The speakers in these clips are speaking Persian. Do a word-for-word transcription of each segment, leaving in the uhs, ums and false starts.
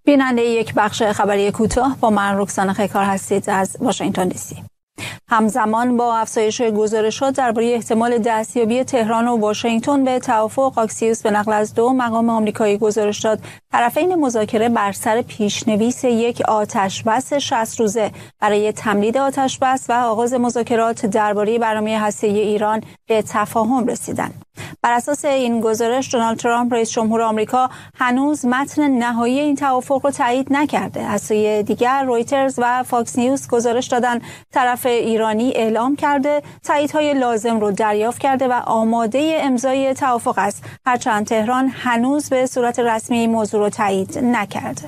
بیننده یک بخش خبری کوتاه با من رکسانا خیکار هستید از واشنگتن دی سی. همزمان با افزایش گزارشات درباره احتمال دستیابی تهران و واشنگتن به توافق، آکسیوس به نقل از دو مقام آمریکایی گزارش داد طرفین مذاکره بر سر پیشنویس یک آتشبس شصت روزه برای تمدید آتشبس و آغاز مذاکرات درباره برنامه هسته‌ای ایران به تفاهم رسیدند. بر اساس این گزارش دونالد ترامپ رئیس جمهور آمریکا هنوز متن نهایی این توافق را تایید نکرده. از سوی دیگر رویترز و فاکس نیوز گزارش دادن طرف ایرانی اعلام کرده تاییدهای لازم رو دریافت کرده و آماده امضای توافق است، هرچند تهران هنوز به صورت رسمی این موضوع رو تایید نکرده.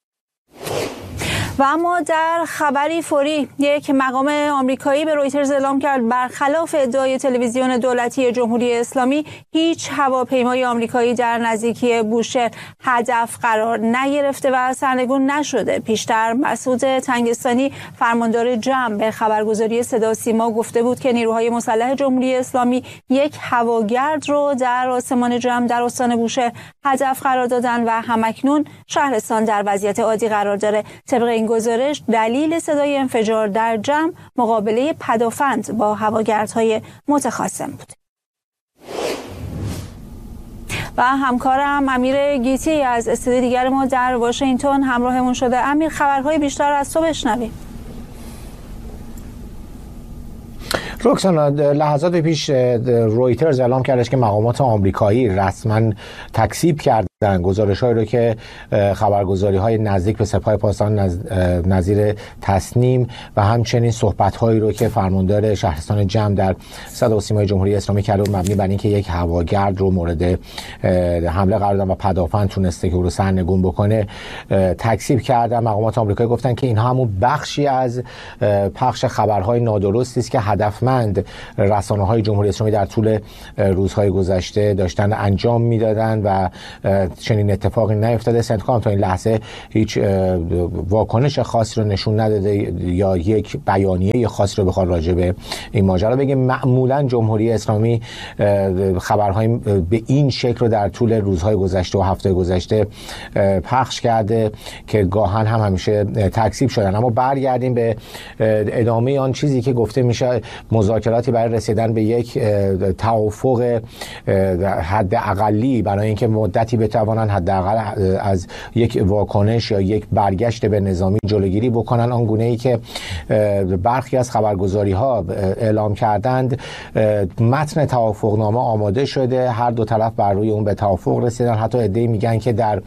و اما در خبری فوری، یک مقام آمریکایی به رویترز اعلام کرد برخلاف ادعای تلویزیون دولتی جمهوری اسلامی هیچ هواپیمای آمریکایی در نزدیکی بوشهر هدف قرار نگرفته و سرنگون نشده. پیشتر مسعود تنگستانی فرماندار جم به خبرگزاری صدا سیما گفته بود که نیروهای مسلح جمهوری اسلامی یک هواگرد رو در آسمان جم در استان بوشهر هدف قرار دادن و همکنون شهرستان در وضعیت عادی قرار داره. طبق این گزارش دلیل صدای انفجار در جم مقابله پدافند با هواگردهای متخاصم بود. و همکارم امیر گیتی از استودیو دیگر ما در واشنگتن همراهمون شده. امیر، خبرهای بیشتر از تو بشنویم. رکسانا، لحظات پیش رویترز اعلام کردش که مقامات آمریکایی رسما تکذیب کردن گزارش‌هایی رو که خبرگزاری‌های نزدیک به سپاه پاسداران نظیر تصنیم و همچنین صحبت‌هایی رو که فرماندار شهرستان جم در صدا و سیمای جمهوری اسلامی کرد مبنی بر اینکه یک هواگرد رو مورد حمله قرار دادن و پدافند تونسته که او رو سرنگون بکنه تکذیب کردن. مقامات آمریکایی گفتن که اینها همون بخشی از پخش خبرهای نادرستی است که هدفمند رسانه‌های جمهوری اسلامی در طول روزهای گذشته داشتن انجام میدادن و چنین اتفاقی نیفتاده. سنتکام تا این لحظه هیچ واکنش خاصی رو نشون نداده یا یک بیانیه خاصی رو بخواد راجع به این ماجرا بگه. معمولا جمهوری اسلامی خبرهای به این شکل رو در طول روزهای گذشته و هفته گذشته پخش کرده که گاهن هم همیشه تکذیب شدن. اما برگردیم به ادامه آن چیزی که گفته میشه مذاکراتی برای رسیدن به یک توافق حد اقلی برای اینکه مدتی بتوانند حداقل از یک واکنش یا یک برگشت به نظامی جلوگیری بکنن. آن گونه ای که برخی از خبرگزاری ها اعلام کردند متن توافقنامه آماده شده، هر دو طرف بر روی اون به توافق رسیدن. حتی عده‌ای میگن که در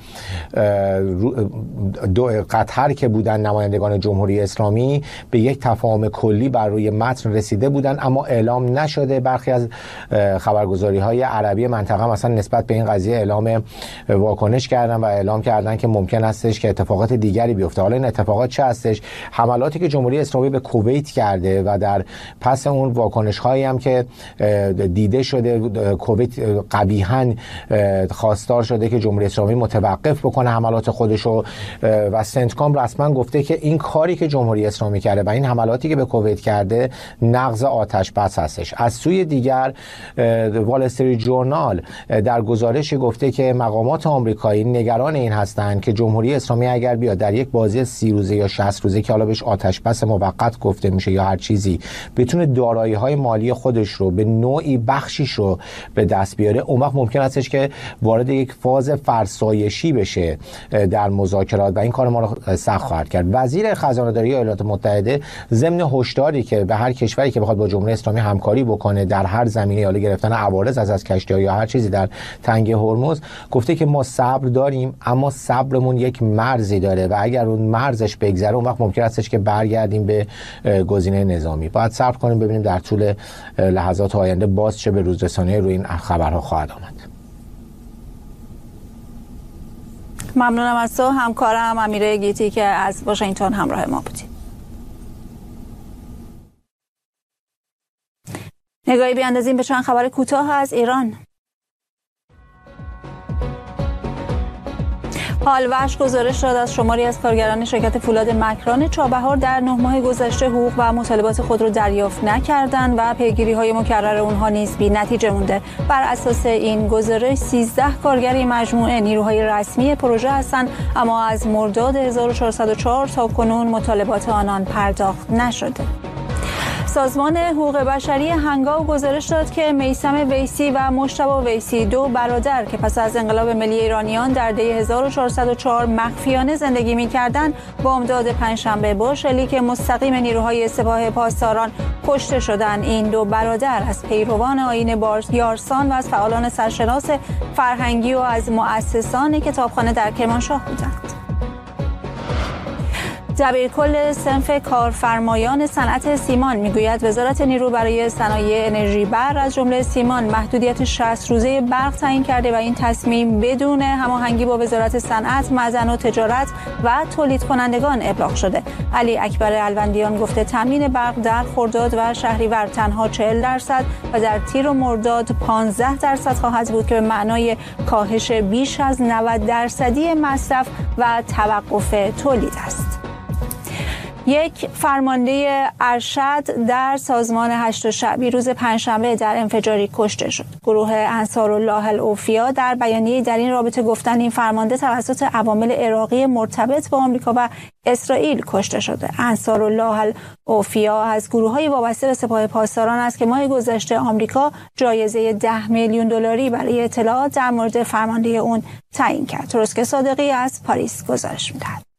دو قطر که بودن نمایندگان جمهوری اسلامی به یک تفاهم کلی بر روی متن رسیده بودن اما اعلام نشده. برخی از خبرگزاری های عربی منطقه مثلا نسبت به این قضیه اعلام واکنش کردن و اعلام کردن که ممکن هستش که اتفاقات دیگری بیفته. حالا این اتفاقات چه هستش؟ حملاتی که جمهوری اسلامی به کویت کرده و در پس اون واکنش هایی هم که دیده شده کویت قبیحاً خواستار شده که جمهوری اسلامی متوقف بکنه حملات خودشو و سنتکام رسما گفته که این کاری که جمهوری اسلامی کرده و این حملاتی که به کویت کرده نقض آتش بس هستش. از سوی دیگر وال استریت جورنال در گزارشی گفته که مقامات آمریکایی نگران این هستند که جمهوری اسلامی اگر بیاد در یک بازی سی روزه یا شصت روزه که حالا بهش آتش بس موقت گفته میشه یا هر چیزی بتونه دارایی‌های مالی خودش رو به نوعی بخشیش رو به دست بیاره، اون وقت ممکن هستش که وارد یک فاز فرسایشی بشه در مذاکرات و این کار ما رو سخت خواهد کرد. وزیر خزانه‌داری ایالات متحده ضمن هشداری که به هر کشوری که بخواد با جمهوری اسلامی همکاری بکنه در هر زمینه یا گرفتن عوارض از از کشتی‌ها یا هر چیزی در تنگه هرمز گفته که ما صبر داریم اما صبرمون یک مرزی داره و اگر اون مرزش بگذره اون وقت ممکن هستش که برگردیم به گزینه نظامی. باید صبر کنیم ببینیم در طول لحظات آینده باز چه به روزرسانی روی این خبرها خواهد آمد. ممنونم از تو همکارم امیر گیتی که از واشنگتن همراه ما بودی. نگاهی بیاندازیم به چند خبر کوتاه از ایران. هالوش گزارش داد از شماری از کارگران شرکت فولاد مکران چابهار در نه ماه گذشته حقوق و مطالبات خود را دریافت نکردند و پیگیری‌های مکرر اونها نیز بی نتیجه مونده. بر اساس این گزارش سیزده کارگر مجموعه نیروهای رسمی پروژه هستند، اما از مرداد هزار و چهارصد و چهار تا کنون مطالبات آنان پرداخت نشده. سازمان حقوق بشری هنگاو گزارش داد که میثم ویسی و مجتبی ویسی، دو برادر که پس از انقلاب ملی ایرانیان در دی هزار و چهارصد و چهار مخفیانه زندگی می‌کردند، بامداد پنجشنبه با شلیک مستقیم نیروهای سپاه پاسداران کشته شدند. این دو برادر از پیروان آیین یارسان و از فعالان سرشناس فرهنگی و از مؤسسان کتابخانه در کرمانشاه بودند. دبیرکل صنف کارفرمایان صنعت سیمان میگوید وزارت نیرو برای صنایع انرژی بر از جمله سیمان محدودیت شصت روزه برق تعیین کرده و این تصمیم بدون هماهنگی با وزارت صنعت، معدن و تجارت و تولید کنندگان ابلاغ شده. علی اکبر الوندیان گفته تامین برق در خرداد و شهریور تنها چهل درصد و در تیر و مرداد پانزده درصد خواهد بود که به معنای کاهش بیش از نود درصدی مصرف و توقف تولید است. یک فرمانده ارشد در سازمان هشت شعبی روز پنجشنبه در انفجاری کشته شد. گروه انصارالله الاوفیا در بیانیه در این رابطه گفتند این فرمانده توسط عوامل عراقی مرتبط با آمریکا و اسرائیل کشته شده. انصارالله الاوفیا از گروه‌های وابسته به سپاه پاسداران است که ماه گذشته آمریکا جایزه ده میلیون دلاری برای اطلاعات در مورد فرمانده اون تعیین کرد. ترسک صادقی از پاریس گزارش می‌دهد.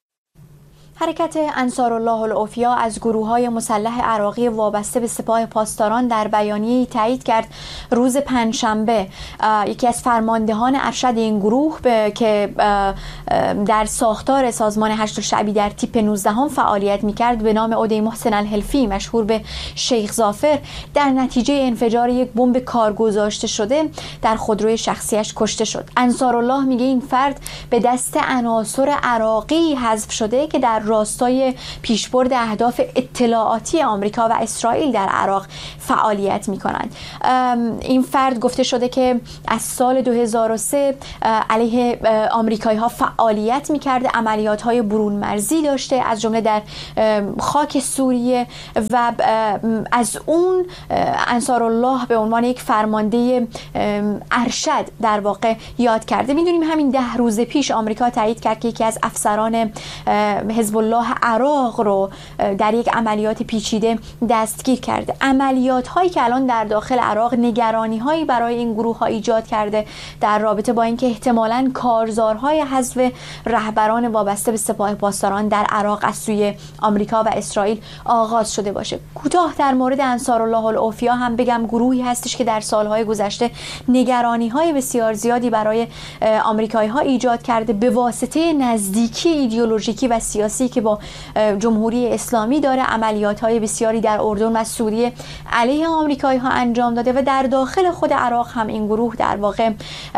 حرکت انصارالله الاوفیا از گروه‌های مسلح عراقی وابسته به سپاه پاسداران در بیانیه‌ای تایید کرد روز پنجشنبه یکی از فرماندهان ارشد این گروه که در ساختار سازمان هشت شعبی در تیپ نوزده هم فعالیت می‌کرد به نام عدی محسن الحلفی مشهور به شیخ ظافر در نتیجه انفجار یک بمب کار گذاشته شده در خودروی شخصیش کشته شد. انصارالله میگه این فرد به دست عناصر عراقی حذف شده که در راستای پیشبرد اهداف اطلاعاتی آمریکا و اسرائیل در عراق فعالیت می‌کنند. این فرد گفته شده که از سال دو هزار و سه علیه آمریکایی‌ها فعالیت می‌کرده، عملیات‌های برون مرزی داشته از جمله در خاک سوریه و از اون انصارالله به عنوان یک فرمانده ارشد در واقع یاد کرده. می‌دونیم همین ده روز پیش آمریکا تایید کرد که یکی از افسران حزب الله عراق رو در یک عملیات پیچیده دستگیر کرده. عملیات هایی که الان در داخل عراق نگرانی هایی برای این گروه ها ایجاد کرده در رابطه با اینکه احتمالاً کارزارهای حذف رهبران وابسته به سپاه پاسداران در عراق از سوی آمریکا و اسرائیل آغاز شده باشه. کوتاه در مورد انصارالله الاوفیا هم بگم گروهی هستش که در سالهای گذشته نگرانی های بسیار زیادی برای آمریکایی ها ایجاد کرده به واسطه نزدیکی ایدئولوژیکی و سیاسی که با جمهوری اسلامی داره. عملیات‌های بسیاری در اردن و سوریه علیه آمریکایی‌ها انجام داده و در داخل خود عراق هم این گروه در واقع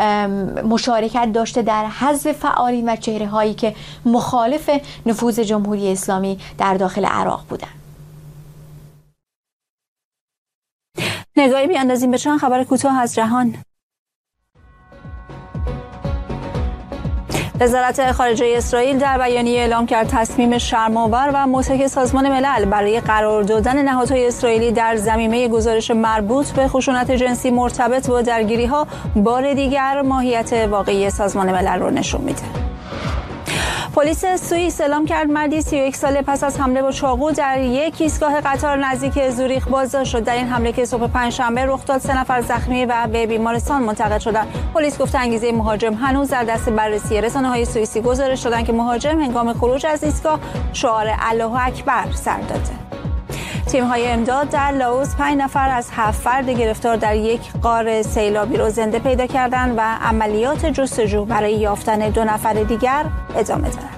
مشارکت داشته در حذف فعالین و چهره‌هایی که مخالف نفوذ جمهوری اسلامی در داخل عراق بودند. نگاهی بیاندازیم به چند خبر کوتاه از جهان. وزارت خارجه اسرائیل در بیانیه اعلام کرد تصمیم شرم‌آور و مضحک سازمان ملل برای قرار دادن نهادهای اسرائیلی در ضمیمه گزارش مربوط به خشونت جنسی مرتبط با درگیری‌ها بار دیگر ماهیت واقعی سازمان ملل رو نشون میده. پلیس سوئیس اعلام کرد مردی سی و یک ساله پس از حمله با چاقو در یک ایستگاه قطار نزدیک زوریخ بازداشت شد. در این حمله که صبح پنجشنبه رخ داد سه نفر زخمی و به بیمارستان منتقل شدند. پلیس گفته انگیزه مهاجم هنوز در دست بررسی. رسانه‌های سوئیسی گزارش دادند که مهاجم هنگام خروج از ایستگاه شعار الله اکبر سر داده. تیم‌های امداد در لاوس پنج نفر از هفت فرد گرفتار در یک غار سیلابی را زنده پیدا کردند و عملیات جستجو برای یافتن دو نفر دیگر ادامه دارد.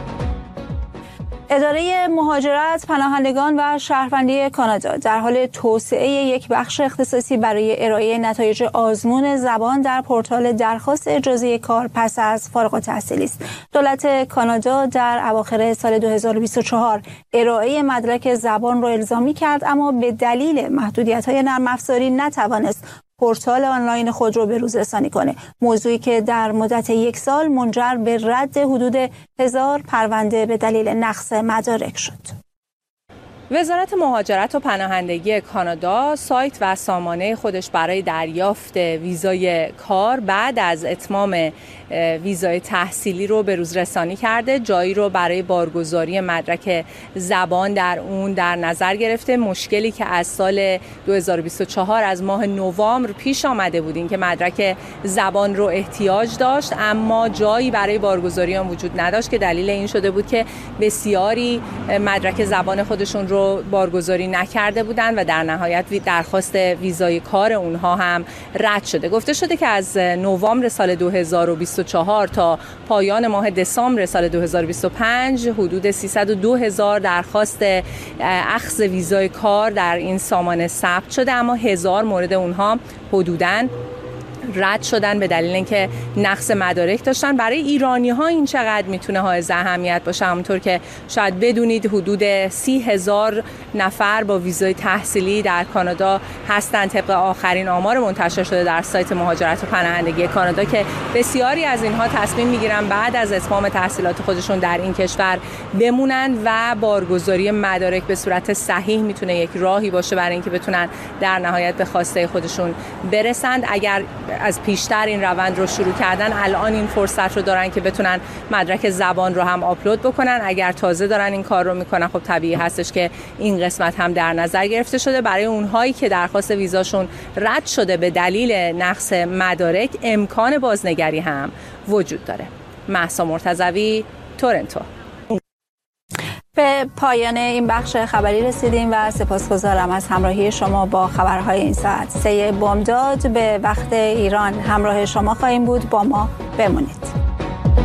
اداره مهاجرت، پناهندگان و شهروندی کانادا در حال توسعه یک بخش اختصاصی برای ارائه نتایج آزمون زبان در پورتال درخواست اجازه کار پس از فارغ التحصیلی است. دولت کانادا در اواخر سال دو هزار و بیست و چهار ارائه مدرک زبان را الزامی کرد، اما به دلیل محدودیت‌های نرم افزاری نتوانست پورتال آنلاین خود رو به روز رسانی کنه. موضوعی که در مدت یک سال منجر به رد حدود هزار پرونده به دلیل نقص مدارک شد. وزارت مهاجرت و پناهندگی کانادا سایت و سامانه خودش برای دریافت ویزای کار بعد از اتمام ویزای تحصیلی رو به روز رسانی کرده. جایی رو برای بارگذاری مدرک زبان در اون در نظر گرفته. مشکلی که از سال دو هزار و بیست و چهار از ماه نوامبر پیش آمده بود این که مدرک زبان رو احتیاج داشت اما جایی برای بارگذاری آن وجود نداشت که دلیل این شده بود که بسیاری مدرک زبان خودشون رو بارگذاری نکرده بودند و در نهایت درخواست ویزای کار اونها هم رد شده. گفته شده که از نوامبر سال دو هزار و بیست و چهار تا پایان ماه دسامبر سال دو هزار و بیست و پنج حدود سیصد و دو هزار درخواست اخذ ویزای کار در این سامانه ثبت شده اما هزار مورد اونها حدوداً رد شدن به دلیل اینکه نقص مدارک داشتن. برای ایرانی ها این چقدر میتونه حائز اهمیت باشه؟ همونطور که شاید بدونید حدود سی هزار نفر با ویزای تحصیلی در کانادا هستند طبق آخرین آمار منتشر شده در سایت مهاجرت و پناهندگی کانادا که بسیاری از اینها تصمیم میگیرن بعد از اتمام تحصیلات خودشون در این کشور بمونن و بارگذاری مدارک به صورت صحیح میتونه یک راهی باشه برای اینکه بتونن در نهایت به خواسته خودشون برسند. اگر از پیشتر این روند رو شروع کردن الان این فرصت رو دارن که بتونن مدرک زبان رو هم آپلود بکنن. اگر تازه دارن این کار رو میکنن خب طبیعی هستش که این قسمت هم در نظر گرفته شده. برای اونهایی که درخواست ویزاشون رد شده به دلیل نقص مدارک امکان بازنگری هم وجود داره. مهسا مرتضوی، تورنتو. به پایان این بخش خبری رسیدیم و سپاسگزارم از همراهی شما با خبرهای این ساعت. سه بامداد به وقت ایران همراه شما خواهیم بود. با ما بمونید.